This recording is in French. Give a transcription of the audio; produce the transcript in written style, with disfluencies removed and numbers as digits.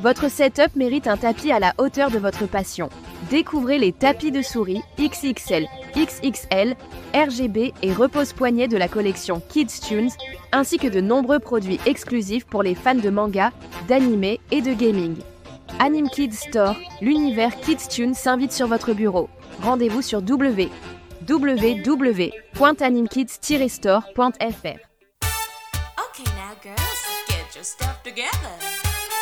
Votre setup mérite un tapis à la hauteur de votre passion. Découvrez les tapis de souris XXL, XXL, RGB et repose-poignet de la collection Kids Tunes, ainsi que de nombreux produits exclusifs pour les fans de manga, d'anime et de gaming. Anime Kids Store, l'univers Kids Tunes s'invite sur votre bureau. Rendez-vous sur www.animekids-store.fr. Okay, now girls, get your stuff together.